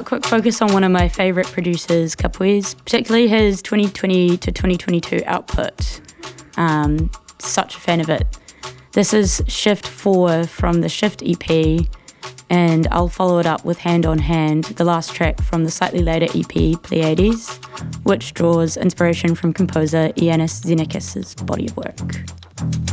quick focus on one of my favourite producers, Capuis, particularly his 2020 to 2022 output. Such a fan of it. This is Shift 4 from the Shift EP, and I'll follow it up with Hand on Hand, the last track from the slightly later EP, Pleiades, which draws inspiration from composer Iannis Xenakis' body of work.